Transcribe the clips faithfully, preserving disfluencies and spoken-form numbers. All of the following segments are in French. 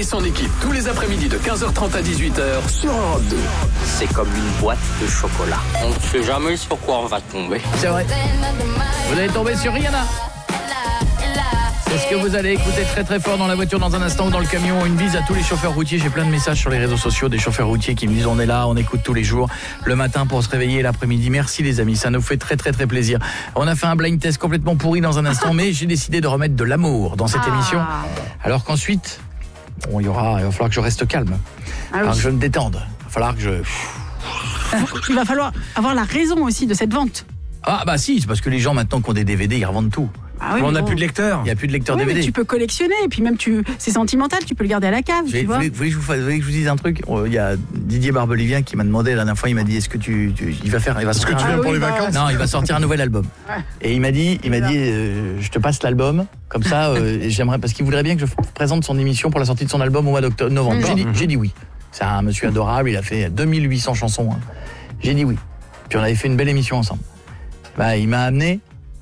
et son équipe tous les après-midi de quinze heures trente à dix-huit heures sur Europe deux. C'est comme une boîte de chocolat. On ne sait jamais sur quoi on va tomber. C'est vrai. Vous allez tomber sur Rihanna. C'est ce que vous allez écouter très très fort dans la voiture dans un instant ou dans le camion. Une bise à tous les chauffeurs routiers. J'ai plein de messages sur les réseaux sociaux des chauffeurs routiers qui me disent on est là, on écoute tous les jours, le matin pour se réveiller, l'après-midi. Merci les amis, ça nous fait très très très plaisir. On a fait un blind test complètement pourri dans un instant, mais j'ai décidé de remettre de l'amour dans cette ah. émission. Alors qu'ensuite, bon, il y aura, il va falloir que je reste calme, ah oui. alors que je me détende. Il va falloir que je... Il va falloir avoir la raison aussi de cette vente. Ah bah si, c'est parce que les gens maintenant qui ont des D V D, ils revendent tout. Ah oui, on n'a bon. plus de lecteur. Il n'y a plus de lecteur oui, D V D. Mais tu peux collectionner et puis même tu, c'est sentimental, tu peux le garder à la cave. Vous tu vois voulez, voulez, que je vous fasse, vous voulez que je vous dise un truc ? Il y a Didier Barbelivien qui m'a demandé la dernière fois, il m'a dit est-ce que tu, tu il va faire, il va Est-ce que tu viens ah, pour oui, les bah, vacances ? Non, il va sortir un nouvel album. Ouais. Et il m'a dit, il m'a dit, euh, je te passe l'album, comme ça, euh, et j'aimerais parce qu'il voudrait bien que je présente son émission pour la sortie de son album au mois d'octobre, novembre. Mmh. J'ai dit, j'ai dit oui. C'est un monsieur adorable, il a fait deux mille huit cents chansons. Hein. J'ai dit oui. Puis on avait fait une belle émission ensemble. Bah, il m'a amené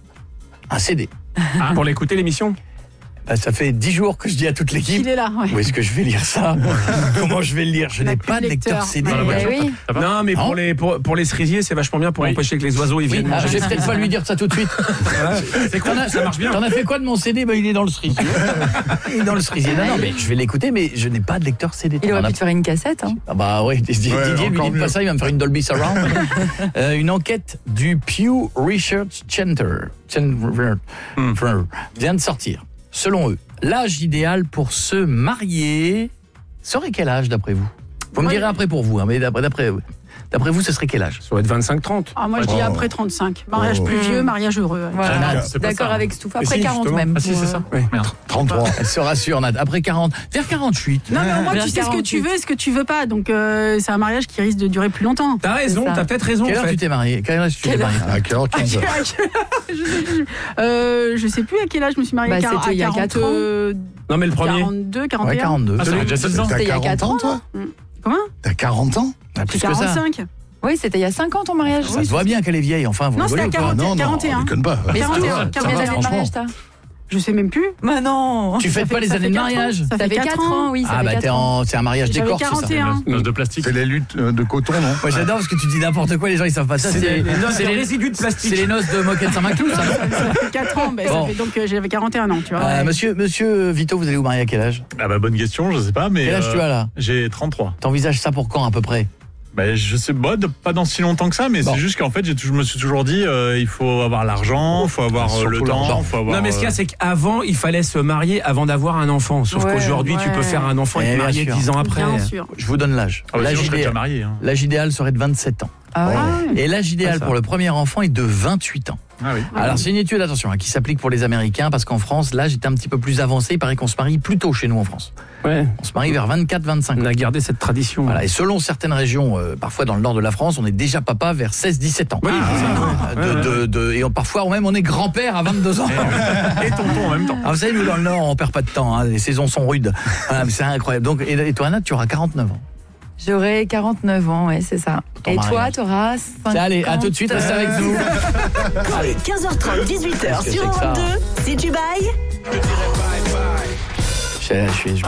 un C D. Ah, pour l'écouter l'émission ? Bah, ça fait dix jours que je dis à toute l'équipe. Il est là, ouais. Où est-ce que je vais lire ça ? Comment je vais le lire ? Je n'ai pas de lecteur C D. Ouais, oui. Non, mais pour les, pour, pour les cerisiers, c'est vachement bien pour oui. empêcher que les oiseaux ils oui, viennent. Ah, je vais peut-être pas lui dire ça tout de suite. C'est cool, ça marche bien. T'en as fait quoi de mon C D ? Bah, il est dans le cerisier. Il est dans le cerisier. Non, non, mais je vais l'écouter, mais je n'ai pas de lecteur C D. Il aurait pu te faire une cassette. Hein. Ah bah ouais, Didier, ouais, Didier lui dit pas ça, il va me faire une Dolby Surround. euh, une enquête du Pew Research Center, Center mm. vient de sortir. Selon eux, l'âge idéal pour se marier serait quel âge d'après vous ? Vous me ouais. direz après pour vous, hein, mais d'après, d'après, d'après vous, ce serait quel âge ? Ça doit être vingt-cinq trente. Ah, moi je dis oh. après trente-cinq. Mariage oh. plus vieux, mariage heureux. Ouais. Voilà. Nat, D'accord avec Stouff. Après si, quarante justement. même. Ah si, c'est ça. Oui. trente-trois. Elle se rassure, Nat. Après quarante, vers quarante-huit. Non mais au moins Vers tu sais ce que tu quarante-huit. veux et ce que tu veux pas. Donc euh, c'est un mariage qui risque de durer plus longtemps. T'as raison, C'est ça. t'as peut-être raison. Quelle en heure fait. tu t'es marié ? Quelle âge tu t'es Quelle marié ? À quelle heure, quinze heures. je, sais plus. Euh, je sais plus à quel âge je me suis mariée. Bah, Car- c'était à il y a quarante, quatre ans. euh, Non, mais le premier. quarante-deux, quarante et un. Ouais, quarante-deux. Ah, ça fait déjà six ans. T'as C'était il y a quarante ans, quatre ans. toi ? Comment T'as quarante ans ? Ah, plus que ça. quarante-cinq. Oui, c'était il y a cinq ans ton mariage. Ça se voit bien qu'elle est vieille, enfin, vous Non, rigolez c'était à ou pas ? quarante. Non, non, quarante et un. déconne pas. Mais quarante et un, Stouff, quarante combien et un, d'années de mariage t'as ? Je sais même plus. Mais non. Tu fêtes Ça pas fait- les ça années fait de quatre mariage ? ans. Ça Ça fait fait quatre quatre ans, oui. Ça Ah fait bah quatre t'es ans. en... c'est un mariage J'avais d'écorce, c'est quarante et ça ? un. Noce de plastique. C'est les luttes euh, de coton, non ? Moi j'adore parce que tu dis n'importe quoi, les gens ils savent pas ça. C'est C'est les noces c'est de les résidus de plastique. C'est les noces de Moquette Saint-Maclou, ça. Ça fait quatre ans. Ben, ça Bon. fait donc euh, j'avais quarante et un ans, tu vois. Euh, monsieur, monsieur Vito, vous allez vous marier à quel âge ? Ah bah bonne question, je sais pas, mais... Quel âge euh, tu as là ? J'ai trente-trois. T'envisages ça pour quand à peu près ? Bah je sais pas, de- pas dans si longtemps que ça, mais Bon. c'est juste qu'en fait, j'ai tou- je me suis toujours dit, euh, il faut avoir l'argent, il faut avoir euh, le Surtout temps, l'argent. il faut avoir... Non, mais ce qu'il y a, euh, c'est qu'avant, il fallait se marier avant d'avoir un enfant. Sauf Ouais, qu'aujourd'hui, tu ouais. peux faire un enfant Eh, et te bien marier sûr. dix ans après. Bien sûr. Je vous donne l'âge. ah bah, L'âge sinon, je serais déjà idéal, marié. Hein. l'âge idéal serait de vingt-sept ans. Ah ouais. Ah, Et l'âge idéal Ah, ça. pour le premier enfant est de vingt-huit ans. Ah oui. Alors c'est une étude, attention, hein, qui s'applique pour les Américains parce qu'en France, l'âge est un petit peu plus avancé. Il paraît qu'on se marie plus tôt chez nous en France. Ouais. On se marie vers vingt-quatre vingt-cinq On ans. a gardé cette tradition. Voilà, et selon certaines régions, euh, parfois dans le nord de la France, on est déjà papa vers seize dix-sept ans. Oui, c'est ça. Euh, de, de, de, et on, parfois même on est grand-père à vingt-deux ans. Et tonton en même temps. Alors, vous savez, nous dans le nord, on perd pas de temps, hein, les saisons sont rudes. Voilà, mais c'est incroyable. Donc, et, et toi, Nat, tu auras quarante-neuf ans. J'aurai quarante-neuf ans, ouais, c'est ça. ton Et toi, mariage. tu auras cinquante. Allez, à tout de suite, restez avec nous. Allez, quinze heures trente, dix-huit heures Qu'est-ce que sur c'est que ça Europe deux. Si tu bailles, Je, je, suis- je